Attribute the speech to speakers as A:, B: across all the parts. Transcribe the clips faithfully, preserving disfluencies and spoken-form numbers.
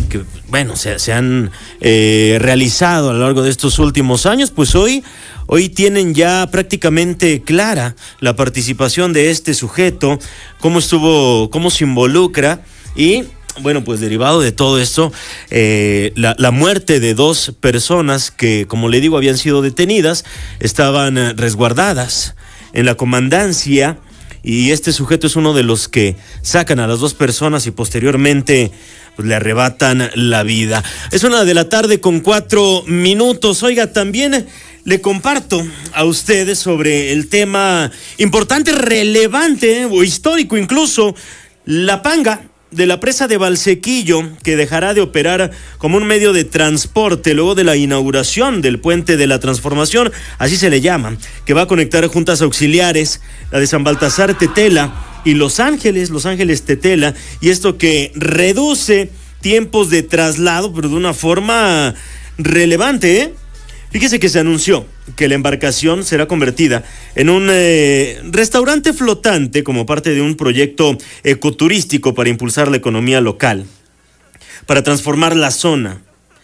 A: que bueno, se, se han eh, realizado a lo largo de estos últimos años, pues hoy, hoy tienen ya prácticamente clara la participación de este sujeto, cómo estuvo, cómo se involucra y bueno, pues derivado de todo esto, eh, la, la muerte de dos personas que, como le digo, habían sido detenidas, estaban eh, resguardadas en la comandancia y este sujeto es uno de los que sacan a las dos personas y posteriormente pues, le arrebatan la vida. Es una de la tarde con cuatro minutos. Oiga, también le comparto a ustedes sobre el tema importante, relevante o histórico incluso, la panga de la presa de Valsequillo, que dejará de operar como un medio de transporte luego de la inauguración del puente de la transformación, así se le llama, que va a conectar juntas auxiliares, la de San Baltasar Tetela y Los Ángeles, Los Ángeles Tetela, y esto que reduce tiempos de traslado, pero de una forma relevante, ¿eh? Fíjese que se anunció que la embarcación será convertida en un eh, restaurante flotante como parte de un proyecto ecoturístico para impulsar la economía local, para transformar la zona.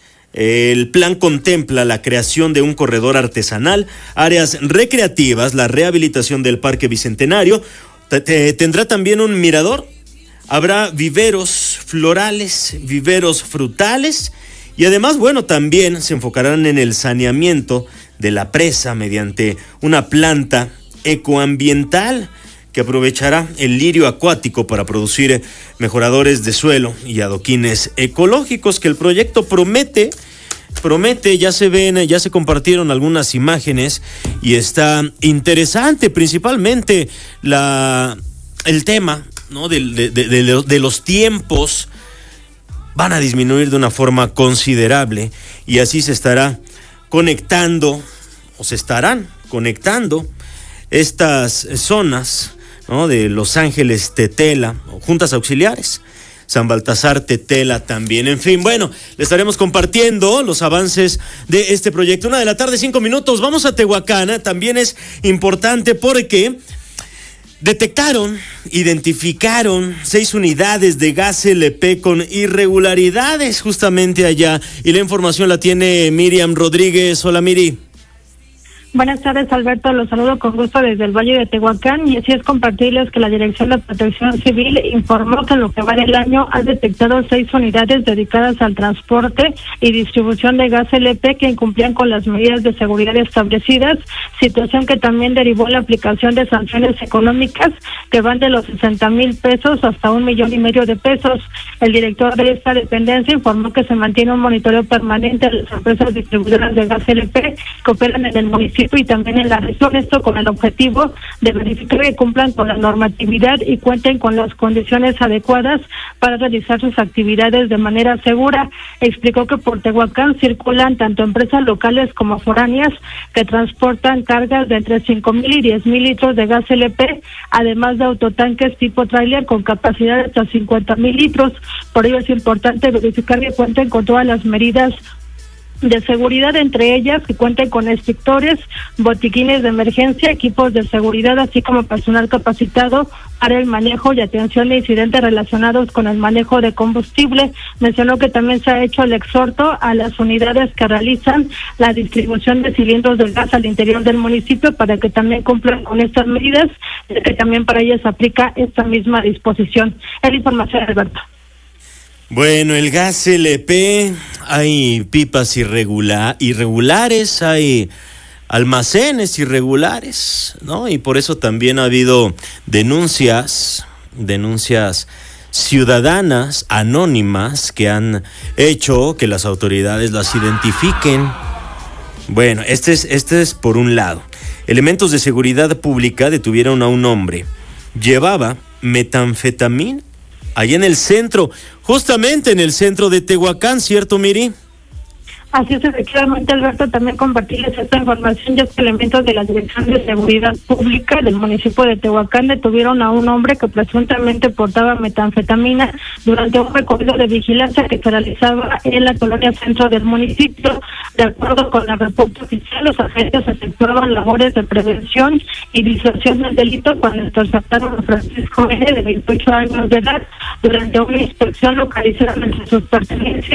A: El plan contempla la creación de un corredor artesanal, áreas recreativas, la rehabilitación del Parque Bicentenario, tendrá también un mirador, habrá viveros florales, viveros frutales. Y además, bueno, también se enfocarán en el saneamiento de la presa mediante una planta ecoambiental que aprovechará el lirio acuático para producir mejoradores de suelo y adoquines ecológicos que el proyecto promete, promete, ya se ven, ya se compartieron algunas imágenes y está interesante, principalmente la, el tema, ¿no? de, de, de, de, de los tiempos. Van a disminuir de una forma considerable y así se estará conectando o se estarán conectando estas zonas, ¿no? de Los Ángeles Tetela, o juntas auxiliares, San Baltasar Tetela también. En fin, bueno, le estaremos compartiendo los avances de este proyecto. Una de la tarde, cinco minutos. Vamos a Tehuacán. También es importante porque detectaron, identificaron seis unidades de gas L P con irregularidades justamente allá. Y la información la tiene Miriam Rodríguez. Hola, Miri.
B: Buenas tardes, Alberto. Los saludo con gusto desde el Valle de Tehuacán y así es compartirles que la Dirección de Protección Civil informó que en lo que va del año ha detectado seis unidades dedicadas al transporte y distribución de gas L P que incumplían con las medidas de seguridad establecidas, situación que también derivó la aplicación de sanciones económicas que van de los sesenta mil pesos hasta un millón y medio de pesos. El director de esta dependencia informó que se mantiene un monitoreo permanente de las empresas distribuidoras de gas L P que operan en el municipio y también en la región, esto con el objetivo de verificar que cumplan con la normatividad y cuenten con las condiciones adecuadas para realizar sus actividades de manera segura. Explicó que por Tehuacán circulan tanto empresas locales como foráneas que transportan cargas de entre cinco mil y diez mil litros de gas L P, además de autotanques tipo tráiler con capacidad de hasta cincuenta mil litros. Por ello es importante verificar que cuenten con todas las medidas de seguridad, entre ellas que cuenten con extintores, botiquines de emergencia, equipos de seguridad, así como personal capacitado para el manejo y atención de incidentes relacionados con el manejo de combustible. Mencionó que también se ha hecho el exhorto a las unidades que realizan la distribución de cilindros de gas al interior del municipio para que también cumplan con estas medidas, que también para ellas aplica esta misma disposición. Es la información, Alberto.
A: Bueno, el gas L P, hay pipas irregular, irregulares, hay almacenes irregulares, ¿no? Y por eso también ha habido denuncias, denuncias ciudadanas anónimas que han hecho que las autoridades las identifiquen. Bueno, este es, este es por un lado. Elementos de seguridad pública detuvieron a un hombre. Llevaba metanfetamina allá en el centro, justamente en el centro de Tehuacán, ¿cierto, Miri?
B: Así es, efectivamente, Alberto, también compartirles esta información, ya que elementos de la Dirección de Seguridad Pública del municipio de Tehuacán detuvieron a un hombre que presuntamente portaba metanfetamina durante un recorrido de vigilancia que se realizaba en la colonia centro del municipio. De acuerdo con la reporte oficial, los agentes efectuaban labores de prevención y disuasión del delito cuando interceptaron a Francisco N., de veintiocho años de edad. Durante una inspección localizaron entre sus pertenencias